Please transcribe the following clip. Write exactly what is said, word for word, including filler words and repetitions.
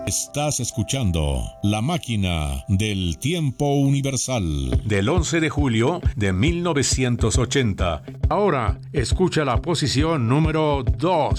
Estás escuchando La Máquina del Tiempo Universal del once de julio de mil novecientos ochenta. Ahora escucha la posición número dos.